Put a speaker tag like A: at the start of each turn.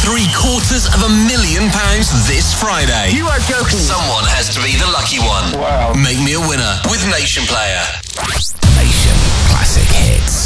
A: £750,000 this Friday.
B: You are joking.
A: Someone has to be the lucky one.
B: Wow.
A: Make me a winner with Nation Player.